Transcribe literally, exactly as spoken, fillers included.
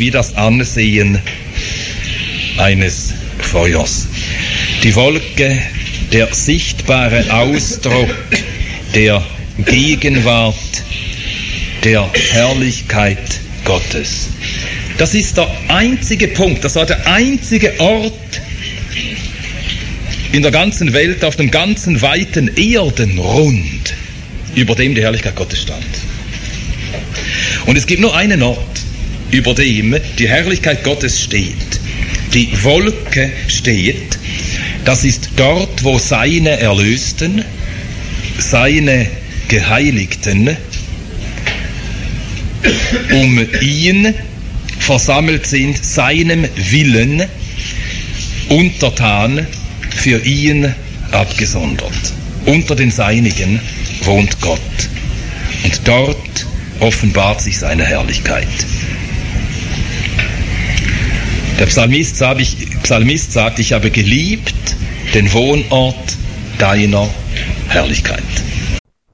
wie das Ansehen eines Feuers. Die Wolke, der sichtbare Ausdruck der Gegenwart, der Herrlichkeit Gottes. Das ist der einzige Punkt, das war der einzige Ort in der ganzen Welt, auf dem ganzen weiten Erdenrund, über dem die Herrlichkeit Gottes stand. Und es gibt nur einen Ort, über dem die Herrlichkeit Gottes steht. Die Wolke steht, das ist dort, wo seine Erlösten, seine Geheiligten um ihn versammelt sind, seinem Willen untertan, für ihn abgesondert. Unter den Seinigen wohnt Gott. Und dort offenbart sich seine Herrlichkeit. Der Psalmist sagt, ich, Psalmist sagt, ich habe geliebt den Wohnort deiner Herrlichkeit.